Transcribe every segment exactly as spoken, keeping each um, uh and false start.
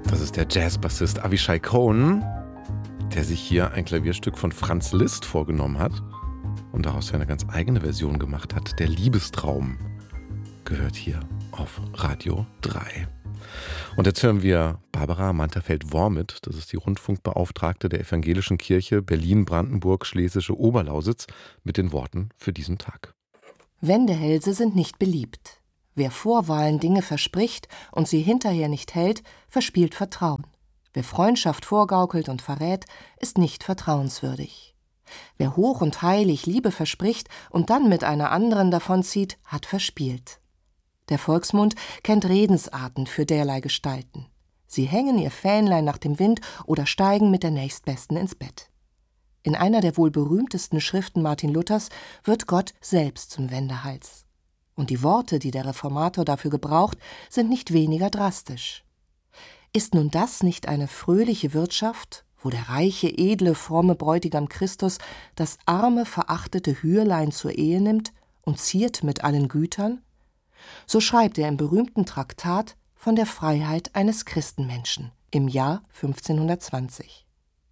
Das ist der Jazzbassist Avishai Cohen, der sich hier ein Klavierstück von Franz Liszt vorgenommen hat und daraus eine ganz eigene Version gemacht hat. Der Liebestraum gehört hier auf Radio drei. Und jetzt hören wir Barbara Mantafeld-Wormit, das ist die Rundfunkbeauftragte der Evangelischen Kirche Berlin-Brandenburg-Schlesische Oberlausitz, mit den Worten für diesen Tag. Wendehälse sind nicht beliebt. Wer vor Wahlen Dinge verspricht und sie hinterher nicht hält, verspielt Vertrauen. Wer Freundschaft vorgaukelt und verrät, ist nicht vertrauenswürdig. Wer hoch und heilig Liebe verspricht und dann mit einer anderen davonzieht, hat verspielt. Der Volksmund kennt Redensarten für derlei Gestalten. Sie hängen ihr Fähnlein nach dem Wind oder steigen mit der Nächstbesten ins Bett. In einer der wohl berühmtesten Schriften Martin Luthers wird Gott selbst zum Wendehals. Und die Worte, die der Reformator dafür gebraucht, sind nicht weniger drastisch. Ist nun das nicht eine fröhliche Wirtschaft, wo der reiche, edle, fromme Bräutigam Christus das arme, verachtete Hürlein zur Ehe nimmt und ziert mit allen Gütern? So schreibt er im berühmten Traktat von der Freiheit eines Christenmenschen im Jahr fünfzehnhundertzwanzig.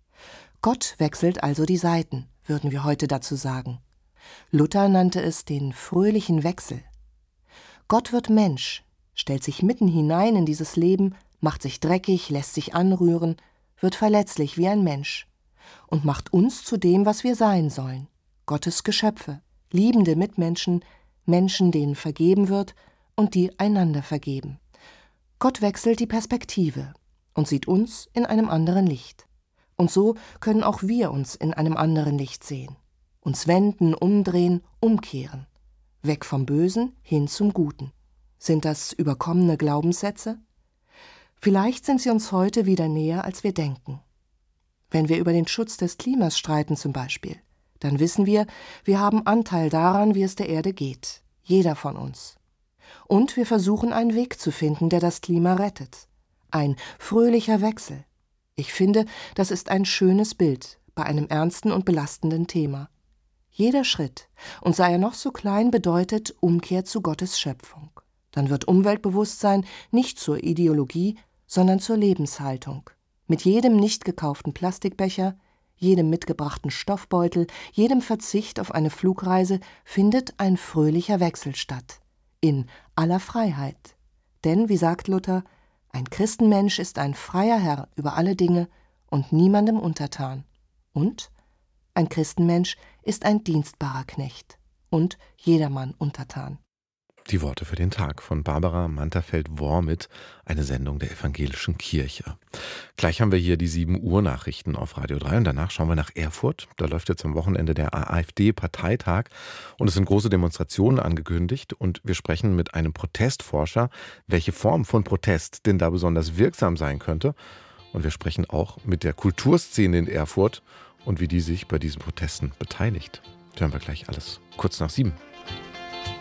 Gott wechselt also die Seiten, würden wir heute dazu sagen. Luther nannte es den fröhlichen Wechsel. Gott wird Mensch, stellt sich mitten hinein in dieses Leben, macht sich dreckig, lässt sich anrühren, wird verletzlich wie ein Mensch und macht uns zu dem, was wir sein sollen, Gottes Geschöpfe, liebende Mitmenschen, Menschen, denen vergeben wird und die einander vergeben. Gott wechselt die Perspektive und sieht uns in einem anderen Licht. Und so können auch wir uns in einem anderen Licht sehen, uns wenden, umdrehen, umkehren. Weg vom Bösen hin zum Guten. Sind das überkommene Glaubenssätze? Vielleicht sind sie uns heute wieder näher, als wir denken. Wenn wir über den Schutz des Klimas streiten zum Beispiel, dann wissen wir, wir haben Anteil daran, wie es der Erde geht. Jeder von uns. Und wir versuchen einen Weg zu finden, der das Klima rettet. Ein fröhlicher Wechsel. Ich finde, das ist ein schönes Bild bei einem ernsten und belastenden Thema. Jeder Schritt, und sei er noch so klein, bedeutet Umkehr zu Gottes Schöpfung. Dann wird Umweltbewusstsein nicht zur Ideologie, sondern zur Lebenshaltung. Mit jedem nicht gekauften Plastikbecher, jedem mitgebrachten Stoffbeutel, jedem Verzicht auf eine Flugreise findet ein fröhlicher Wechsel statt. In aller Freiheit. Denn, wie sagt Luther, ein Christenmensch ist ein freier Herr über alle Dinge und niemandem untertan. Und ein Christenmensch ist ein dienstbarer Knecht und jedermann untertan. Die Worte für den Tag von Barbara Mantafeld-Wormit, eine Sendung der Evangelischen Kirche. Gleich haben wir hier die sieben Uhr Nachrichten auf Radio drei und danach schauen wir nach Erfurt. Da läuft jetzt am Wochenende der AfD-Parteitag und es sind große Demonstrationen angekündigt und wir sprechen mit einem Protestforscher, welche Form von Protest denn da besonders wirksam sein könnte. Und wir sprechen auch mit der Kulturszene in Erfurt und wie die sich bei diesen Protesten beteiligt. Das hören wir gleich alles kurz nach sieben.